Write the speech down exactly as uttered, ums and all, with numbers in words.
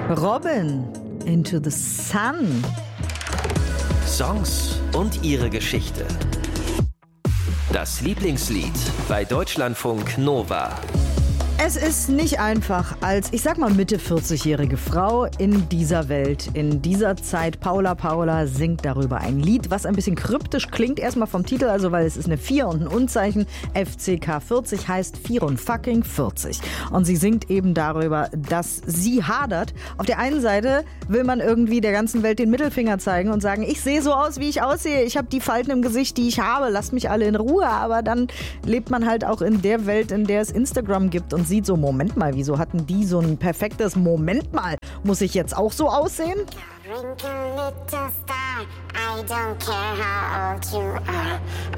Robin, Into the Sun. Songs und ihre Geschichte. Das Lieblingslied bei Deutschlandfunk Nova. Es ist nicht einfach als, ich sag mal, Mitte vierzig-jährige Frau in dieser Welt, in dieser Zeit. Paula Paula singt darüber ein Lied, was ein bisschen kryptisch klingt, erstmal vom Titel, also weil es ist eine vier und ein Unzeichen. F C K vierzig heißt vier und fucking vierzig. Und sie singt eben darüber, dass sie hadert. Auf der einen Seite will man irgendwie der ganzen Welt den Mittelfinger zeigen und sagen, ich sehe so aus, wie ich aussehe. Ich habe die Falten im Gesicht, die ich habe. Lasst mich alle in Ruhe. Aber dann lebt man halt auch in der Welt, in der es Instagram gibt und sieht so, Moment mal, wieso hatten die so ein perfektes Moment mal? Muss ich jetzt auch so aussehen? Wrinkle little star, I don't care how old you are.